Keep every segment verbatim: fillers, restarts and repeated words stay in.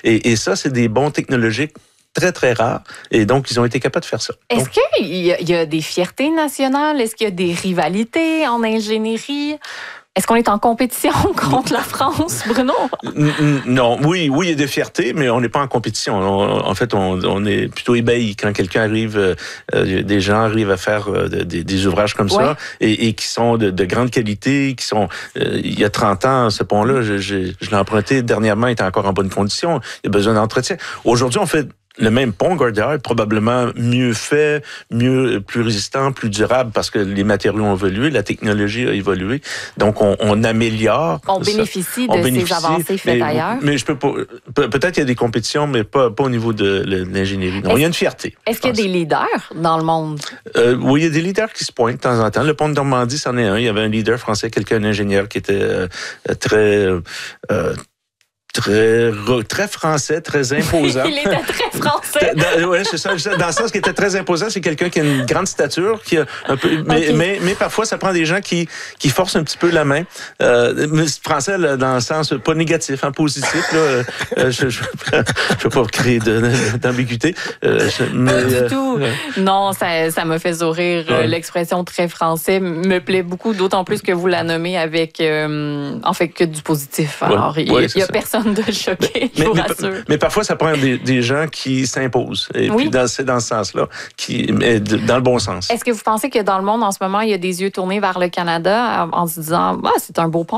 Et, et ça, c'est des bons technologiques très, très rares. Et donc, ils ont été capables de faire ça. Est-ce donc, qu'il y a, il y a des fiertés nationales? Est-ce qu'il y a des rivalités en ingénierie? Est-ce qu'on est en compétition contre la France, Bruno? Non, oui, oui, il y a des fiertés, mais on n'est pas en compétition. On, en fait, on, on est plutôt ébahis quand quelqu'un arrive, euh, des gens arrivent à faire euh, des, des ouvrages comme ouais. ça et, et qui sont de, de grande qualité, qui sont... Euh, il y a trente ans, ce pont-là, je, je, je l'ai emprunté dernièrement, il était encore en bonne condition. Il y a besoin d'entretien. Aujourd'hui, on fait... Le même pont Gordillard est probablement mieux fait, mieux, plus résistant, plus durable parce que les matériaux ont évolué, la technologie a évolué. Donc, on, on améliore. On bénéficie ça. de on bénéficie, ces avancées faites mais, ailleurs. Mais je peux pas. Peut-être qu'il y a des compétitions, mais pas, pas au niveau de, de l'ingénierie. Non, il y a une fierté. Est-ce qu'il y a des leaders dans le monde? Euh, oui, il y a des leaders qui se pointent de temps en temps. Le pont de Normandie, c'en est un. Il y avait un leader français, quelqu'un, un ingénieur qui était euh, très. Euh, Très, très français, très imposant. Il était très français. Oui, c'est ça. Dans le sens qui était très imposant, c'est quelqu'un qui a une grande stature, qui a un peu, mais, okay. mais, mais parfois, ça prend des gens qui, qui forcent un petit peu la main. Euh, mais français, là, dans le sens pas négatif, hein, positif, là. Euh, je, je, je veux pas créer de, d'ambiguïté. Euh, je, mais, pas du tout. Euh, non, ça, ça me fait sourire. Ouais. L'expression très français me plaît beaucoup, d'autant plus que vous la nommez avec, euh, en fait, que du positif. Alors, ouais, il ouais, y a, a personne de choquer, je vous mais, rassure. Mais, mais parfois, ça prend des, des gens qui s'imposent. Et oui. puis, dans, c'est dans ce sens-là, qui, mais dans le bon sens. Est-ce que vous pensez que dans le monde, en ce moment, il y a des yeux tournés vers le Canada en se disant ah, c'est un beau pont?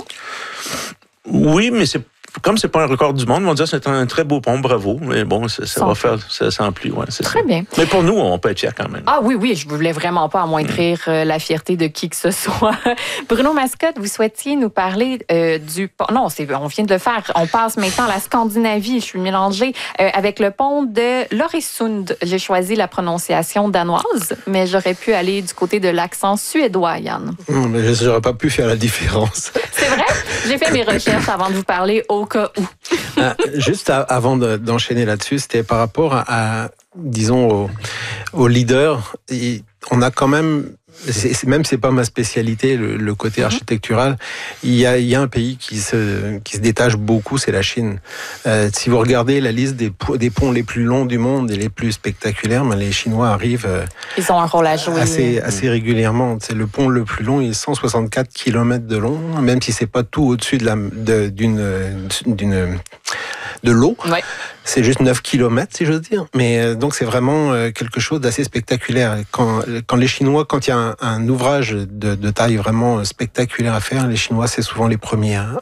Oui, mais c'est comme c'est pas un record du monde, on va dire c'est un très beau pont, bravo. Mais bon, ça, ça va faire, ça s'emplit, ouais, c'est très ça. bien. Mais pour nous, on peut être fiers quand même. Ah oui, oui, je voulais vraiment pas amoindrir mmh. la fierté de qui que ce soit. Bruno Mascotte, vous souhaitiez nous parler euh, du pont. Non, c'est, on vient de le faire. On passe maintenant à la Scandinavie. Je suis mélangée euh, avec le pont de Loresund. J'ai choisi la prononciation danoise, mais j'aurais pu aller du côté de l'accent suédois, Yann. Mmh, mais je n'aurais pas pu faire la différence. C'est vrai? J'ai fait mes recherches avant de vous parler au cas où. Ah, juste à, avant de, d'enchaîner là-dessus, c'était par rapport à, à disons, aux, aux leaders. Et on a quand même, c'est, même c'est pas ma spécialité, le, le côté mm-hmm. architectural. Il y a, il y a un pays qui se, qui se détache beaucoup, c'est la Chine. Euh, si vous regardez la liste des, des ponts les plus longs du monde et les plus spectaculaires, ben les Chinois arrivent. Ils ont un rôle à jouer assez, assez régulièrement. C'est le pont le plus long, il est cent soixante-quatre kilomètres de long, même si c'est pas tout au-dessus de la, de, d'une, d'une de l'eau. Ouais. C'est juste neuf kilomètres, si j'ose dire. Mais euh, donc, c'est vraiment euh, quelque chose d'assez spectaculaire. Quand, quand les Chinois, quand il y a un, un ouvrage de, de taille vraiment spectaculaire à faire, les Chinois, c'est souvent les premiers à,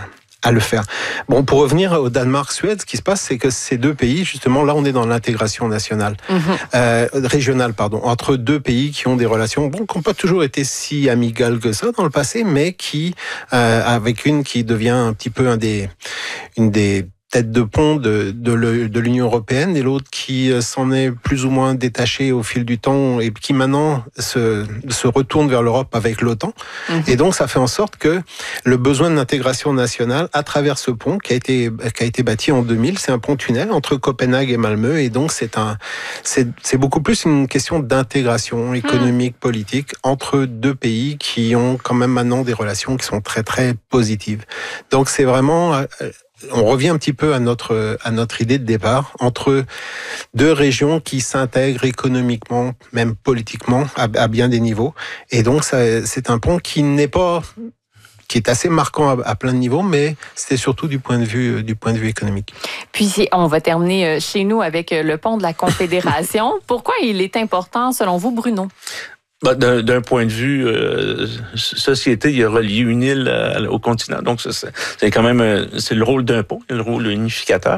à le faire. Bon, pour revenir au Danemark-Suède, ce qui se passe, c'est que ces deux pays, justement, là, on est dans l'intégration nationale, mm-hmm. euh, régionale, pardon, entre deux pays qui ont des relations, bon, qui n'ont pas toujours été si amicales que ça dans le passé, mais qui, euh, avec une qui devient un petit peu un des, une des tête de pont de, de, le, de l'Union européenne et l'autre qui s'en est plus ou moins détaché au fil du temps et qui maintenant se, se retourne vers l'Europe avec l'OTAN. Mmh. Et donc, ça fait en sorte que le besoin d'intégration nationale à travers ce pont qui a été, qui a été bâti en deux mille, c'est un pont-tunnel entre Copenhague et Malmö et donc c'est, un, c'est, c'est beaucoup plus une question d'intégration économique, mmh. politique entre deux pays qui ont quand même maintenant des relations qui sont très, très positives. Donc, c'est vraiment... On revient un petit peu à notre à notre idée de départ entre deux régions qui s'intègrent économiquement, même politiquement, à, à bien des niveaux. Et donc, ça, c'est un pont qui n'est pas, qui est assez marquant à, à plein de niveaux, mais c'était surtout du point de vue du point de vue économique. Puis, on va terminer chez nous avec le pont de la Confédération. Pourquoi il est important, selon vous, Bruno? Ben, d'un, d'un point de vue euh, société, il a relié une île à, au continent. Donc, ça, c'est, c'est quand même euh, c'est le rôle d'un pont, le rôle unificateur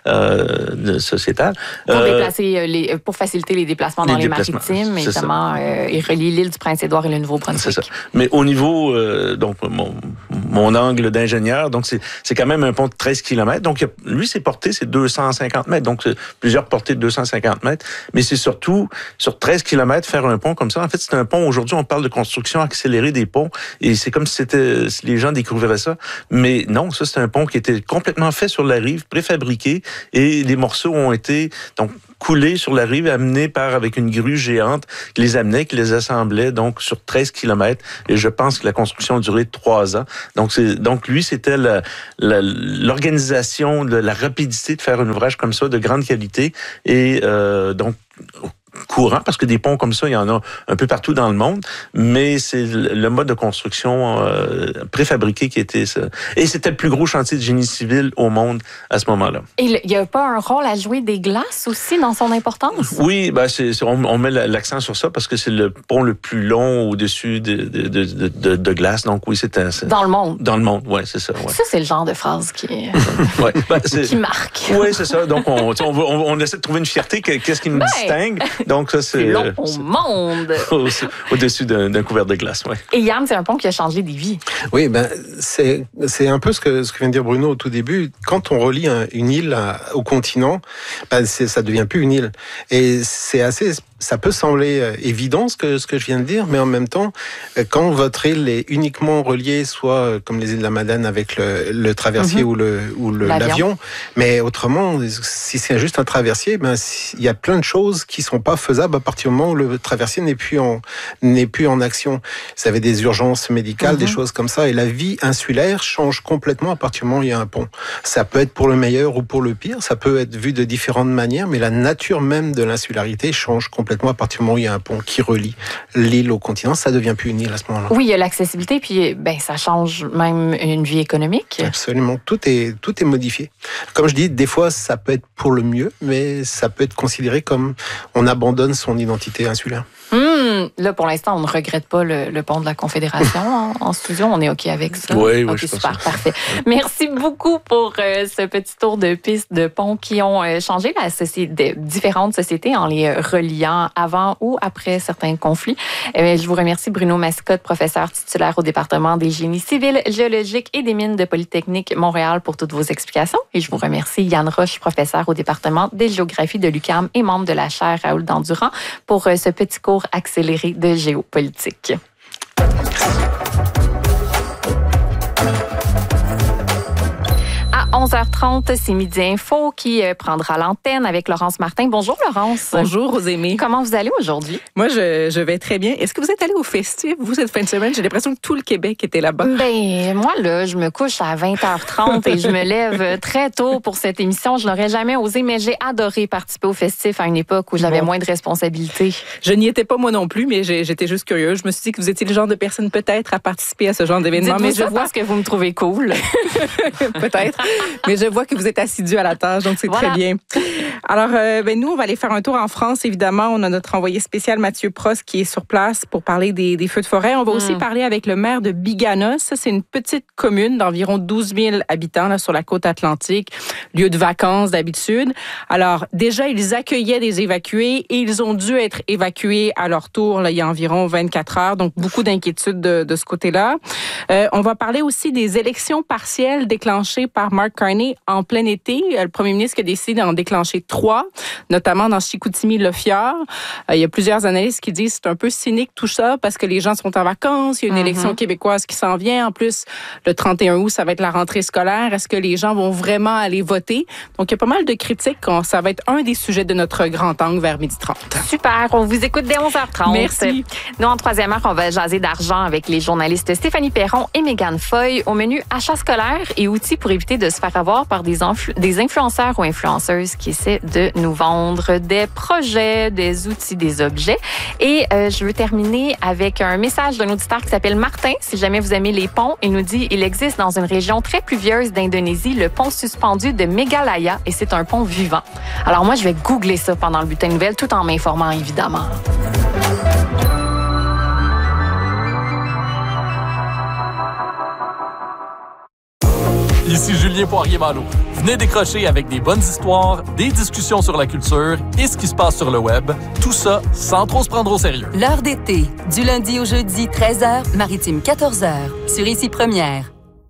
euh, sociétal. Pour euh, déplacer les, pour faciliter les déplacements les dans déplacements, les maritimes, évidemment, euh, il relie l'île du Prince-Édouard et le Nouveau-Brunswick. C'est ça. Mais au niveau, euh, donc mon, mon angle d'ingénieur, donc c'est, c'est quand même un pont de treize kilomètres. Donc, il a, lui, ses portées, c'est deux cent cinquante mètres. Donc, c'est plusieurs portées de deux cent cinquante mètres. Mais c'est surtout sur treize kilomètres faire un pont comme ça. En fait, c'est un pont. Aujourd'hui, on parle de construction accélérée des ponts et c'est comme si c'était si les gens découvraient ça. Mais non, ça, c'est un pont qui était complètement fait sur la rive, préfabriqué et les morceaux ont été donc coulés sur la rive, amenés par avec une grue géante qui les amenait, qui les assemblait donc sur treize kilomètres. Et je pense que la construction a duré trois ans. Donc, c'est, donc lui, c'était la, la, l'organisation, de la rapidité de faire un ouvrage comme ça, de grande qualité. Et euh, donc, courant, parce que des ponts comme ça, il y en a un peu partout dans le monde, mais c'est le mode de construction euh, préfabriqué qui était ça. Et c'était le plus gros chantier de génie civil au monde à ce moment-là. Et il n'y a pas un rôle à jouer des glaces aussi dans son importance? Oui, ben c'est, c'est, on, on met l'accent sur ça parce que c'est le pont le plus long au-dessus de, de, de, de, de, de glace. Donc oui, c'est, c'est... Dans le monde? Dans le monde, oui, c'est ça. Ouais. Ça, c'est le genre de phrase qui, ouais, ben, c'est... qui marque. Oui, c'est ça. Donc on, on, on, on essaie de trouver une fierté. Qu'est-ce qui me ouais. distingue? Donc ça, c'est... C'est long au monde. Au-dessus d'un, d'un couvert de glace, oui. Et Yann, c'est un pont qui a changé des vies. Oui, ben c'est c'est un peu ce que ce que vient de dire Bruno au tout début. Quand on relie un, une île à, au continent, ben c'est, ça devient plus une île. Et c'est assez, ça peut sembler évident ce que ce que je viens de dire, mais en même temps, quand votre île est uniquement reliée, soit comme les îles de la Madeleine avec le, le traversier mm-hmm. ou le ou le, l'avion. l'avion, mais autrement, si c'est juste un traversier, ben il y a plein de choses qui sont pas faisables à partir du moment où le traversier n'est plus en n'est plus en action. Vous avez des urgences médicales, mm-hmm. des choses comme ça, et la vie insulaire change complètement à partir du moment où il y a un pont. Ça peut être pour le meilleur ou pour le pire, ça peut être vu de différentes manières, mais la nature même de l'insularité change complètement à partir du moment où il y a un pont qui relie l'île au continent. Ça devient plus une île à ce moment-là. Oui, il y a l'accessibilité, puis ben ça change même une vie économique. Absolument, tout est tout est modifié. Comme je dis, des fois ça peut être pour le mieux, mais ça peut être considéré comme on abandonne son identité insulaire. Hum, là, pour l'instant, on ne regrette pas le, le pont de la Confédération en, en studio. On est OK avec ça. Oui, oui, okay, je super, parfait. Merci beaucoup pour euh, ce petit tour de piste de ponts qui ont euh, changé la société, différentes sociétés en les reliant avant ou après certains conflits. Euh, je vous remercie, Bruno Mascotte, professeur titulaire au département des génies civils, géologiques et des mines de Polytechnique Montréal pour toutes vos explications. Et je vous remercie, Yann Roche, professeur au département des géographies de l'U Q A M et membre de la chaire Raoul Dandurand, pour euh, ce petit cours accéléré de géopolitique. À onze heures trente, c'est Midi Info qui prendra l'antenne avec Laurence Martin. Bonjour Laurence. Bonjour Rosémie. Comment vous allez aujourd'hui? Moi, je, je vais très bien. Est-ce que vous êtes allé au festif, vous, cette fin de semaine? J'ai l'impression que tout le Québec était là-bas. Ben, moi, là, je me couche à vingt heures trente et je me lève très tôt pour cette émission. Je n'aurais jamais osé, mais j'ai adoré participer au festif à une époque où j'avais bon. moins de responsabilités. Je n'y étais pas moi non plus, mais j'ai, j'étais juste curieuse. Je me suis dit que vous étiez le genre de personne peut-être à participer à ce genre d'événement. Dites-vous mais ça je vois parce que vous me trouvez cool. Peut-être. Mais je vois que vous êtes assidu à la tâche, donc c'est voilà. très bien. Alors, euh, ben nous, on va aller faire un tour en France, évidemment. On a notre envoyé spécial Mathieu Prost qui est sur place pour parler des, des feux de forêt. On va mm. aussi parler avec le maire de Biganos. Ça, c'est une petite commune d'environ douze mille habitants là, sur la côte atlantique, lieu de vacances d'habitude. Alors, déjà, ils accueillaient des évacués et ils ont dû être évacués à leur tour là, il y a environ vingt-quatre heures. Donc, beaucoup d'inquiétudes de, de ce côté-là. Euh, on va parler aussi des élections partielles déclenchées par Mark Carney en plein été. Le premier ministre qui a décidé d'en déclencher trois, notamment dans Chicoutimi-Le-Fjord. Euh, il y a plusieurs analystes qui disent que c'est un peu cynique tout ça parce que les gens sont en vacances. Il y a une mm-hmm. élection québécoise qui s'en vient. En plus, le trente et un août, ça va être la rentrée scolaire. Est-ce que les gens vont vraiment aller voter? Donc, il y a pas mal de critiques. Ça va être un des sujets de notre grand angle vers midi trente. Super. On vous écoute dès onze heures trente. Merci. Nous, en troisième heure, on va jaser d'argent avec les journalistes Stéphanie Perron et Mégane Foy. Au menu achat scolaire et outils pour éviter de se faire avoir par des, influ- des influenceurs ou influenceuses qui essaient de nous vendre des projets, des outils, des objets. Et euh, je veux terminer avec un message d'un auditeur qui s'appelle Martin. Si jamais vous aimez les ponts, il nous dit il existe dans une région très pluvieuse d'Indonésie le pont suspendu de Meghalaya et c'est un pont vivant. Alors moi, je vais googler ça pendant le bulletin de nouvelles tout en m'informant, évidemment. Ici Julien Poirier-Malo. Venez décrocher avec des bonnes histoires, des discussions sur la culture et ce qui se passe sur le web. Tout ça sans trop se prendre au sérieux. L'heure d'été, du lundi au jeudi, treize heures, maritime quatorze heures, sur Ici Première.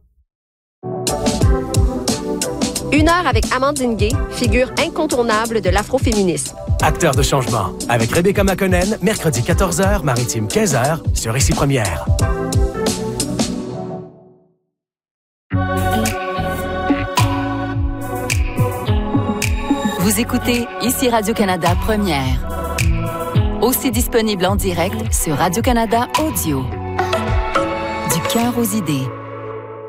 Une heure avec Amandine Gay, figure incontournable de l'afroféminisme. Acteur de changement, avec Rebecca McConnell, mercredi quatorze heures, maritime quinze heures, sur Ici Première. Vous écoutez ici Radio-Canada Première. Aussi disponible en direct sur Radio-Canada Audio. Du cœur aux idées.